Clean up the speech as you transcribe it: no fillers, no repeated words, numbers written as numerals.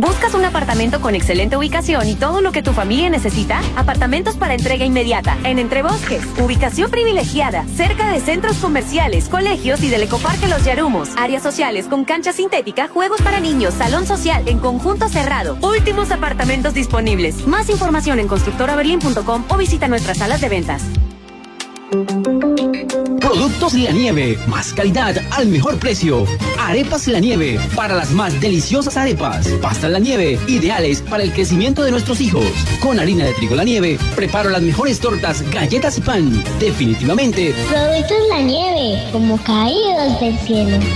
¿Buscas un apartamento con excelente ubicación y todo lo que tu familia necesita? Apartamentos para entrega inmediata en Entre Bosques. Ubicación privilegiada, cerca de centros comerciales, colegios y del Ecoparque Los Yarumos. Áreas sociales con cancha sintética, juegos para niños, salón social en conjunto cerrado. Últimos apartamentos disponibles. Más información en constructoraberlin.com o visita nuestras salas de ventas. Productos La Nieve, más calidad al mejor precio. Arepas La Nieve, para las más deliciosas arepas. Pastas La Nieve, ideales para el crecimiento de nuestros hijos. Con harina de trigo La Nieve, preparo las mejores tortas, galletas y pan. Definitivamente. Productos La Nieve, como caídos del cielo.